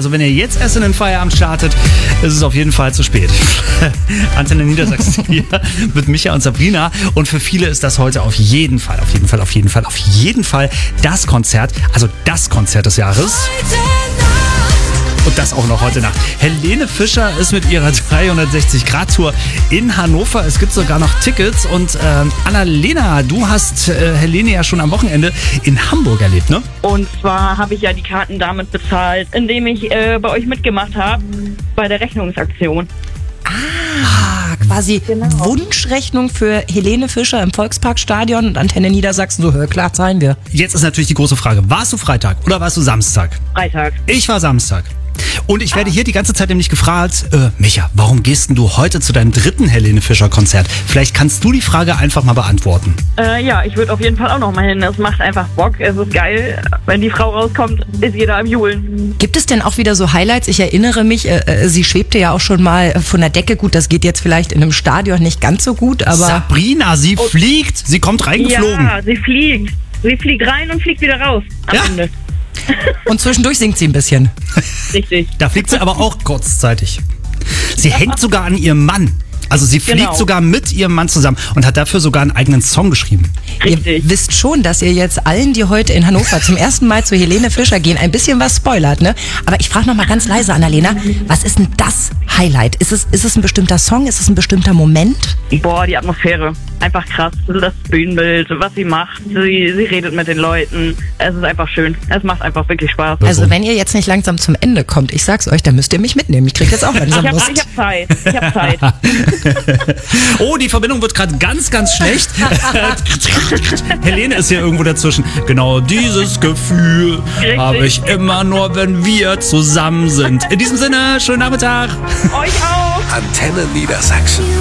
Also wenn ihr jetzt erst in den Feierabend startet, ist es auf jeden Fall zu spät. Antenne Niedersachsen hier mit Micha und Sabrina. Und für viele ist das heute auf jeden Fall das Konzert, also das Konzert des Jahres. Und das auch noch heute Nacht. Helene Fischer ist mit ihrer 360-Grad-Tour in Hannover. Es gibt sogar noch Tickets. Und Annalena, du hast Helene ja schon am Wochenende in Hamburg erlebt, ne? Und zwar habe ich ja die Karten damit bezahlt, indem ich bei euch mitgemacht habe bei der Rechnungsaktion. Quasi Wunschrechnung für Helene Fischer im Volksparkstadion und Antenne Niedersachsen. So, klar zahlen wir. Jetzt ist natürlich die große Frage, warst du Freitag oder warst du Samstag? Freitag. Ich war Samstag. Und ich werde hier die ganze Zeit nämlich gefragt, Micha, warum gehst denn du heute zu deinem dritten Helene Fischer Konzert? Vielleicht kannst du die Frage einfach mal beantworten. Ja, ich würde auf jeden Fall auch noch mal hin. Es macht einfach Bock, es ist geil. Wenn die Frau rauskommt, ist jeder am Johlen. Gibt es denn auch wieder so Highlights? Ich erinnere mich, sie schwebte ja auch schon mal von der Decke. Gut, das geht jetzt vielleicht in einem Stadion nicht ganz so gut, aber... Sabrina, sie fliegt, sie kommt reingeflogen. Ja, sie fliegt. Sie fliegt rein und fliegt wieder raus am Ende. Und zwischendurch singt sie ein bisschen. Richtig. Da fliegt sie aber auch kurzzeitig. Sie hängt sogar an ihrem Mann. Also sie fliegt sogar mit ihrem Mann zusammen und hat dafür sogar einen eigenen Song geschrieben. Richtig. Ihr wisst schon, dass ihr jetzt allen, die heute in Hannover zum ersten Mal zu Helene Fischer gehen, ein bisschen was spoilert, ne? Aber ich frage noch mal ganz leise, Annalena, was ist denn das Highlight? Ist es ein bestimmter Song? Ist es ein bestimmter Moment? Boah, die Atmosphäre. Einfach krass. Das Bühnenbild, was sie macht. Sie redet mit den Leuten. Es ist einfach schön. Es macht einfach wirklich Spaß. Also wenn ihr jetzt nicht langsam zum Ende kommt, ich sag's euch, dann müsst ihr mich mitnehmen. Ich krieg jetzt auch langsam Lust. Ich hab Zeit. Oh, die Verbindung wird gerade ganz, ganz schlecht. Helene ist hier irgendwo dazwischen. Genau dieses Gefühl habe ich immer nur, wenn wir zusammen sind. In diesem Sinne, schönen Nachmittag. Euch auch. Antenne Niedersachsen.